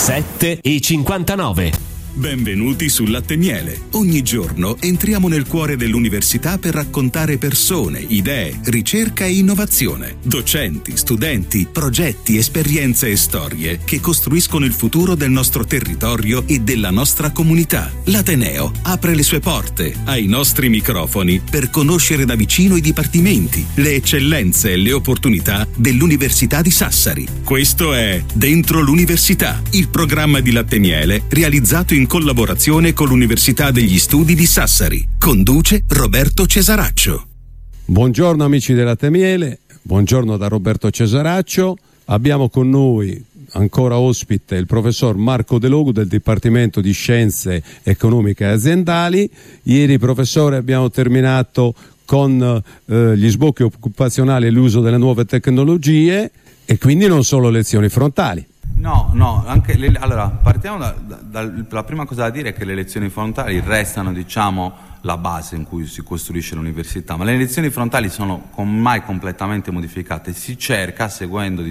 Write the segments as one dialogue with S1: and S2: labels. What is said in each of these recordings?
S1: 7:59.
S2: Benvenuti sul Latte Miele. Ogni giorno entriamo nel cuore dell'università per raccontare persone, idee, ricerca e innovazione. Docenti, studenti, progetti, esperienze e storie che costruiscono il futuro del nostro territorio e della nostra comunità. L'Ateneo apre le sue porte ai nostri microfoni per conoscere da vicino i dipartimenti, le eccellenze e le opportunità dell'Università di Sassari. Questo è Dentro l'Università, il programma di Latte Miele realizzato in collaborazione con l'Università degli Studi di Sassari. Conduce Roberto Cesaraccio.
S3: Buongiorno amici della Latte Miele, buongiorno da Roberto Cesaraccio. Abbiamo con noi ancora ospite il professor Marco De Logu del Dipartimento di Scienze Economiche e Aziendali. Ieri, professore, abbiamo terminato con gli sbocchi occupazionali e l'uso delle nuove tecnologie e quindi non solo lezioni frontali.
S4: No, anche allora partiamo la prima cosa da dire è che le lezioni frontali restano, la base in cui si costruisce l'università, ma le lezioni frontali sono ormai completamente modificate. Si cerca, seguendo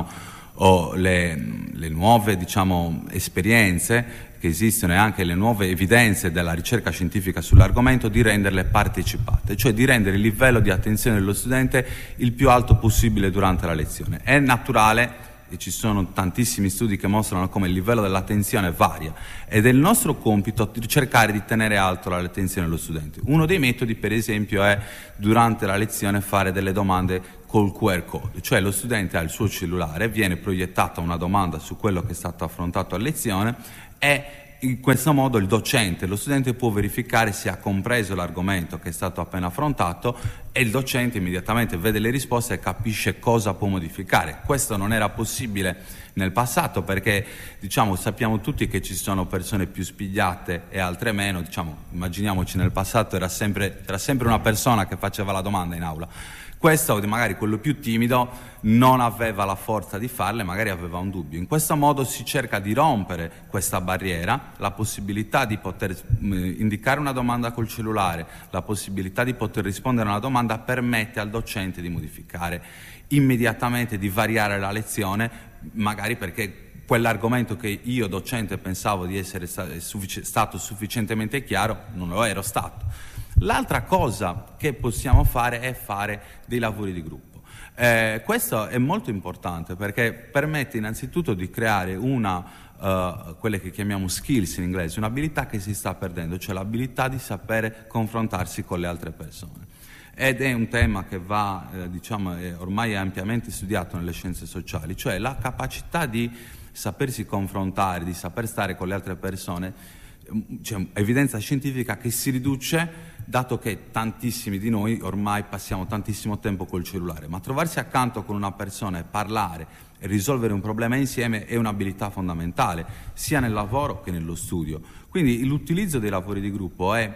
S4: le nuove esperienze che esistono e anche le nuove evidenze della ricerca scientifica sull'argomento, di renderle partecipate, cioè di rendere il livello di attenzione dello studente il più alto possibile durante la lezione. È naturale, e ci sono tantissimi studi che mostrano come il livello dell'attenzione varia, ed è il nostro compito cercare di tenere alto l'attenzione dello studente. Uno dei metodi, per esempio, è durante la lezione fare delle domande col QR code, cioè lo studente ha il suo cellulare, viene proiettata una domanda su quello che è stato affrontato a lezione e in questo modo il docente, lo studente può verificare se ha compreso l'argomento che è stato appena affrontato, e il docente immediatamente vede le risposte e capisce cosa può modificare. Questo non era possibile nel passato perché sappiamo tutti che ci sono persone più spigliate e altre meno. Immaginiamoci, nel passato era sempre una persona che faceva la domanda in aula. Questo, magari quello più timido, non aveva la forza di farle, magari aveva un dubbio. In questo modo si cerca di rompere questa barriera, la possibilità di poter indicare una domanda col cellulare, la possibilità di poter rispondere a una domanda permette al docente di modificare immediatamente, di variare la lezione, magari perché quell'argomento che io docente pensavo di essere stato sufficientemente chiaro non lo ero stato. L'altra cosa che possiamo fare è fare dei lavori di gruppo. Questo è molto importante perché permette innanzitutto di creare quelle che chiamiamo skills in inglese, un'abilità che si sta perdendo, cioè l'abilità di sapere confrontarsi con le altre persone. Ed è un tema che ormai è ampiamente studiato nelle scienze sociali, cioè la capacità di sapersi confrontare, di saper stare con le altre persone. C'è evidenza scientifica che si riduce dato che tantissimi di noi ormai passiamo tantissimo tempo col cellulare, ma trovarsi accanto con una persona e parlare e risolvere un problema insieme è un'abilità fondamentale sia nel lavoro che nello studio. Quindi l'utilizzo dei lavori di gruppo è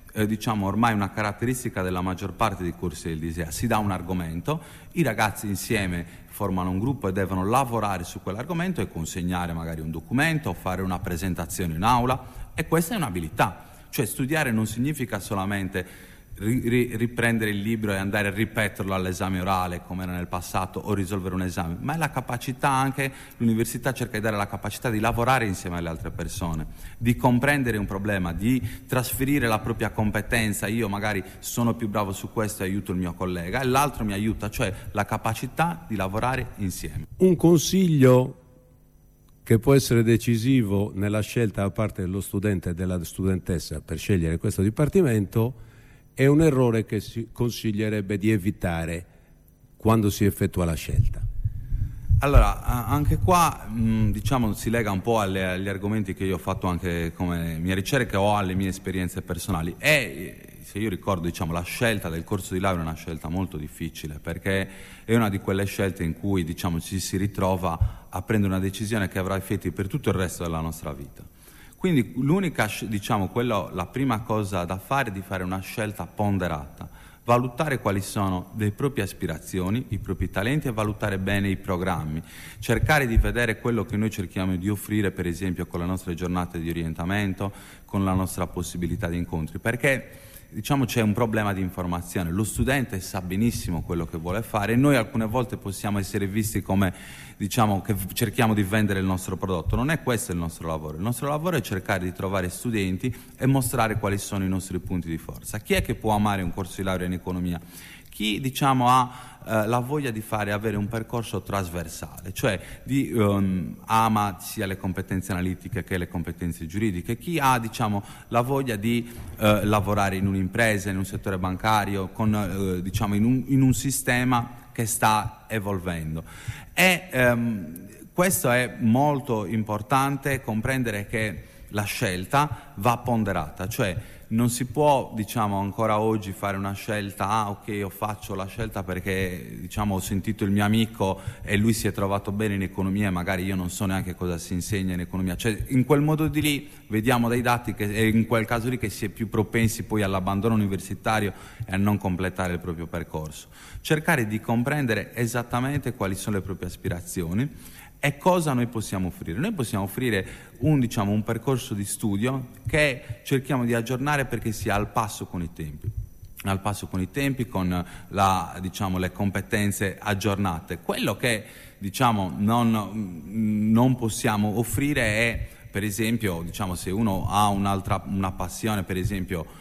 S4: ormai una caratteristica della maggior parte dei corsi del DISEA. Si dà un argomento, i ragazzi insieme formano un gruppo e devono lavorare su quell'argomento e consegnare magari un documento o fare una presentazione in aula, e questa è un'abilità. Cioè studiare non significa solamente riprendere il libro e andare a ripeterlo all'esame orale come era nel passato o risolvere un esame, ma è la capacità anche, l'università cerca di dare la capacità di lavorare insieme alle altre persone, di comprendere un problema, di trasferire la propria competenza. Io magari sono più bravo su questo e aiuto il mio collega e l'altro mi aiuta, cioè la capacità di lavorare insieme.
S3: Un consiglio che può essere decisivo nella scelta da parte dello studente e della studentessa per scegliere questo dipartimento è un errore che si consiglierebbe di evitare quando si effettua la scelta.
S4: Allora, anche qua si lega un po' agli argomenti che io ho fatto anche come mia ricerca o alle mie esperienze personali. E se io ricordo, la scelta del corso di laurea è una scelta molto difficile, perché è una di quelle scelte in cui ci si ritrova a prendere una decisione che avrà effetti per tutto il resto della nostra vita. Quindi la prima cosa da fare è di fare una scelta ponderata, valutare quali sono le proprie aspirazioni, i propri talenti e valutare bene i programmi, cercare di vedere quello che noi cerchiamo di offrire, per esempio con le nostre giornate di orientamento, con la nostra possibilità di incontri, perché diciamo c'è un problema di informazione. Lo studente sa benissimo quello che vuole fare e noi alcune volte possiamo essere visti come, diciamo, che cerchiamo di vendere il nostro prodotto. Non è questo il nostro lavoro. Il nostro lavoro è cercare di trovare studenti e mostrare quali sono i nostri punti di forza. Chi è che può amare un corso di laurea in economia? Chi, diciamo, ha la voglia di avere un percorso trasversale, cioè ama sia le competenze analitiche che le competenze giuridiche, chi ha, diciamo, la voglia di lavorare in un'impresa, in un settore bancario, con, diciamo, in un sistema che sta evolvendo. Questo è molto importante, comprendere che la scelta va ponderata, cioè non si può, diciamo, ancora oggi fare una scelta, ok, io faccio la scelta perché, diciamo, ho sentito il mio amico e lui si è trovato bene in economia e magari io non so neanche cosa si insegna in economia. Cioè, in quel modo di lì vediamo dai dati che in quel caso lì che si è più propensi poi all'abbandono universitario e a non completare il proprio percorso. Cercare di comprendere esattamente quali sono le proprie aspirazioni e cosa noi possiamo offrire. Noi possiamo offrire un percorso di studio che cerchiamo di aggiornare perché sia al passo con i tempi, con le competenze aggiornate. Quello che, diciamo, non possiamo offrire è, per esempio, diciamo, se uno ha una passione, per esempio,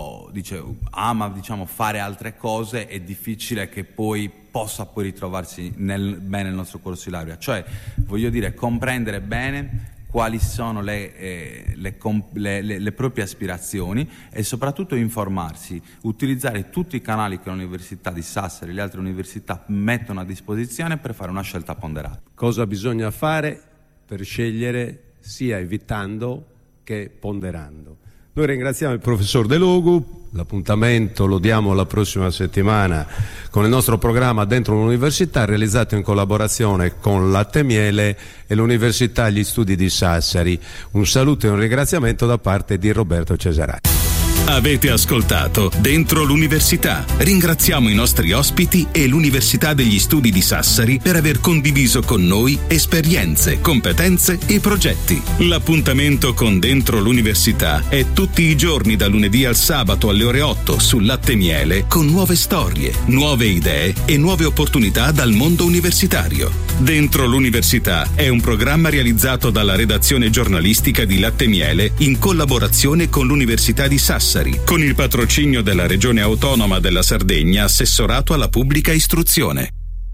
S4: ama, diciamo, fare altre cose, è difficile che possa ritrovarsi bene nel nostro corso di laurea. Cioè, voglio dire, comprendere bene quali sono le proprie aspirazioni e soprattutto informarsi, utilizzare tutti i canali che l'Università di Sassari e le altre università mettono a disposizione per fare una scelta ponderata.
S3: Cosa bisogna fare per scegliere sia evitando che ponderando? Noi ringraziamo il professor De Logu, l'appuntamento lo diamo la prossima settimana con il nostro programma Dentro l'Università, realizzato in collaborazione con Latte Miele e l'Università Gli Studi di Sassari. Un saluto e un ringraziamento da parte di Roberto Cesaracci.
S2: Avete ascoltato Dentro l'Università. Ringraziamo i nostri ospiti e l'Università degli Studi di Sassari per aver condiviso con noi esperienze, competenze e progetti. L'appuntamento con Dentro l'Università è tutti i giorni da lunedì al sabato alle ore 8 su Latte Miele, con nuove storie, nuove idee e nuove opportunità dal mondo universitario. Dentro l'Università è un programma realizzato dalla redazione giornalistica di Latte Miele in collaborazione con l'Università di Sassari, con il patrocinio della Regione Autonoma della Sardegna, assessorato alla pubblica istruzione.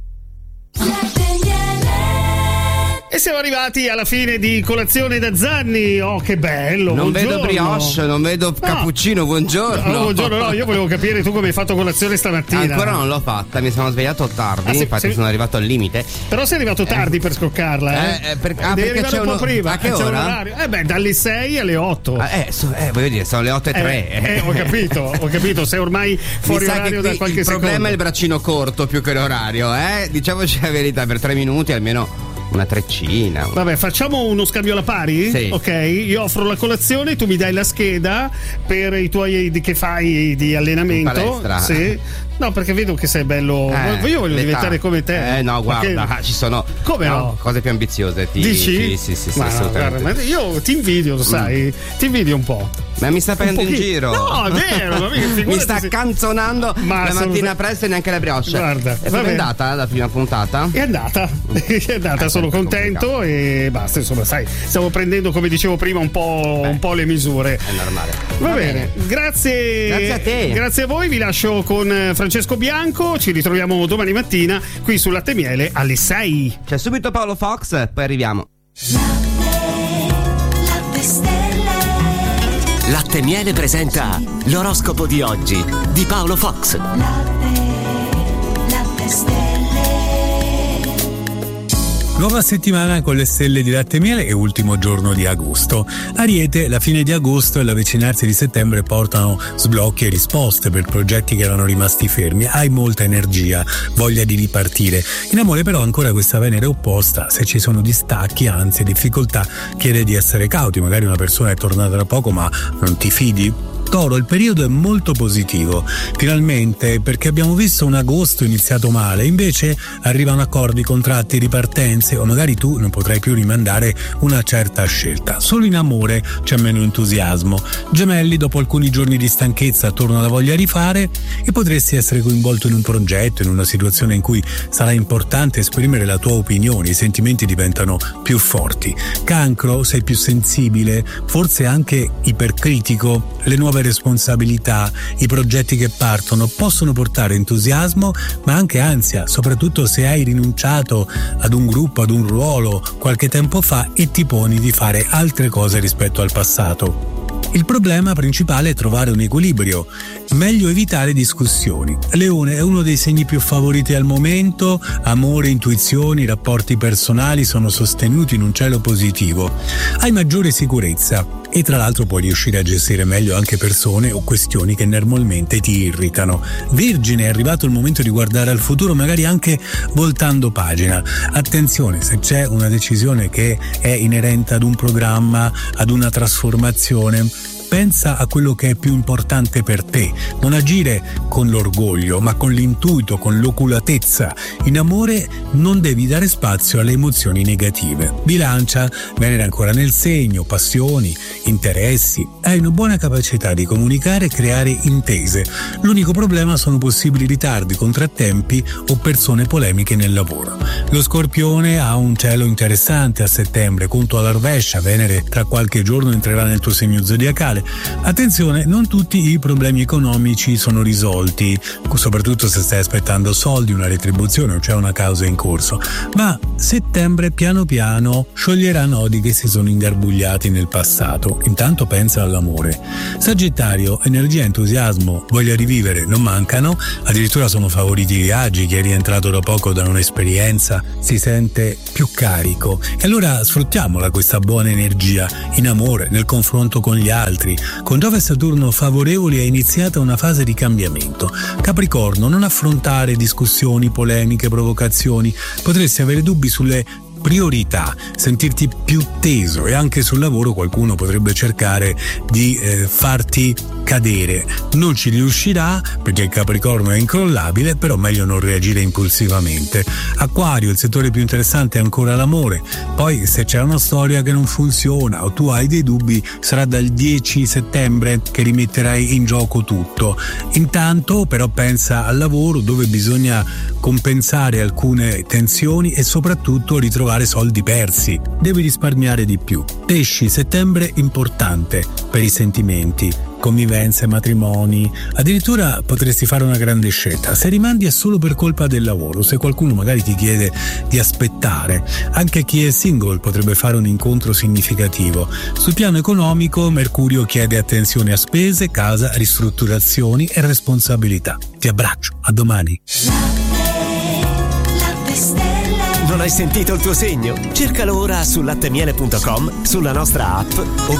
S1: E siamo arrivati alla fine di Colazione da Zanni. Oh, che bello!
S5: Non
S1: buongiorno.
S5: Vedo brioche, non vedo cappuccino. Buongiorno.
S1: No, buongiorno, no, io volevo capire tu come hai fatto colazione stamattina.
S5: Ancora non l'ho fatta, mi sono svegliato tardi, infatti sono arrivato al limite.
S1: Però sei arrivato tardi per scoccarla,
S5: perché c'è
S1: un po' prima.
S5: A che ora?
S1: Dalle 6 alle 8.
S5: Voglio dire, sono le 8:03.
S1: Ho capito, sei ormai fuori orario da qualche secondo.
S5: Il problema è il braccino corto più che l'orario, Diciamoci la verità, per 3 minuti almeno una treccina.
S1: Vabbè, facciamo uno scambio alla pari?
S5: Sì.
S1: Ok, io offro la colazione, tu mi dai la scheda per i tuoi che fai di allenamento.
S5: In palestra.
S1: Sì. No, perché vedo che sei bello. Io voglio diventare come te.
S5: No, guarda, ci sono cose più ambiziose.
S1: Dici?
S5: Sì,
S1: ma
S5: assolutamente.
S1: Guarda, io ti invidio, lo sai. Ti invidio un po'.
S5: Ma mi sta prendendo in giro.
S1: No, è vero.
S5: Mi sta canzonando la mattina presto e neanche la brioche.
S1: Guarda,
S5: è andata la prima puntata?
S1: È andata, sono contento e basta. Insomma, sai, stiamo prendendo, come dicevo prima, un po' le misure.
S5: È normale.
S1: Va bene. Grazie
S5: a te.
S1: Grazie a voi. Vi lascio con Francesco Bianco. Ci ritroviamo domani mattina qui su Latte Miele alle 6.
S5: C'è subito Paolo Fox, poi arriviamo.
S6: Latte Miele presenta l'oroscopo di oggi di Paolo Fox. Latte Stelle.
S7: Nuova settimana con le stelle di Latte Miele e ultimo giorno di agosto. Ariete, la fine di agosto e l'avvicinarsi di settembre portano sblocchi e risposte per progetti che erano rimasti fermi. Hai molta energia, voglia di ripartire. In amore però ancora questa Venere opposta, se ci sono distacchi, anzi difficoltà, chiede di essere cauti. Magari una persona è tornata da poco ma non ti fidi? Toro, il periodo è molto positivo, finalmente, perché abbiamo visto un agosto iniziato male, invece arrivano accordi, contratti, ripartenze, o magari tu non potrai più rimandare una certa scelta. Solo in amore c'è meno entusiasmo. Gemelli, dopo alcuni giorni di stanchezza torna la voglia di fare e potresti essere coinvolto in un progetto, in una situazione in cui sarà importante esprimere la tua opinione, i sentimenti diventano più forti. Cancro, sei più sensibile, forse anche ipercritico, le nuove responsabilità, i progetti che partono possono portare entusiasmo ma anche ansia, soprattutto se hai rinunciato ad un gruppo, ad un ruolo qualche tempo fa e ti poni di fare altre cose rispetto al passato. Il problema principale è trovare un equilibrio. Meglio evitare discussioni. Leone è uno dei segni più favoriti al momento, amore, intuizioni, rapporti personali sono sostenuti in un cielo positivo. Hai maggiore sicurezza e tra l'altro puoi riuscire a gestire meglio anche persone o questioni che normalmente ti irritano. Vergine, è arrivato il momento di guardare al futuro, magari anche voltando pagina. Attenzione, se c'è una decisione che è inerente ad un programma, ad una trasformazione, pensa a quello che è più importante per te, non agire con l'orgoglio, ma con l'intuito, con l'oculatezza. In amore non devi dare spazio alle emozioni negative. Bilancia, Venere ancora nel segno, passioni, interessi. Hai una buona capacità di comunicare e creare intese. L'unico problema sono possibili ritardi, contrattempi o persone polemiche nel lavoro. Lo Scorpione ha un cielo interessante a settembre, conto alla rovescia, Venere tra qualche giorno entrerà nel tuo segno zodiacale. Attenzione, non tutti i problemi economici sono risolti, soprattutto se stai aspettando soldi, una retribuzione o c'è una causa in corso, ma settembre piano piano scioglierà nodi che si sono ingarbugliati nel passato. Intanto pensa all'amore. Sagittario, energia, entusiasmo, voglia di vivere non mancano, addirittura sono favoriti i viaggi. Chi è rientrato da poco da un'esperienza si sente più carico e allora sfruttiamola questa buona energia in amore, nel confronto con gli altri. Con Giove e Saturno favorevoli è iniziata una fase di cambiamento. Capricorno, non affrontare discussioni, polemiche, provocazioni. Potresti avere dubbi sulle priorità, sentirti più teso e anche sul lavoro qualcuno potrebbe cercare di farti cadere. Non ci riuscirà perché il Capricorno è incrollabile, però meglio non reagire impulsivamente. Acquario, il settore più interessante è ancora l'amore. Poi se c'è una storia che non funziona o tu hai dei dubbi, sarà dal 10 settembre che rimetterai in gioco tutto. Intanto però pensa al lavoro dove bisogna compensare alcune tensioni e soprattutto ritrovare soldi persi. Devi risparmiare di più. Pesci, settembre importante per i sentimenti, convivenze, matrimoni. Addirittura potresti fare una grande scelta. Se rimandi è solo per colpa del lavoro, se qualcuno magari ti chiede di aspettare. Anche chi è single potrebbe fare un incontro significativo. Sul piano economico Mercurio chiede attenzione a spese, casa, ristrutturazioni e responsabilità. Ti abbraccio, a domani.
S6: Non hai sentito il tuo segno? Cercalo ora su lattemiele.com, sulla nostra app o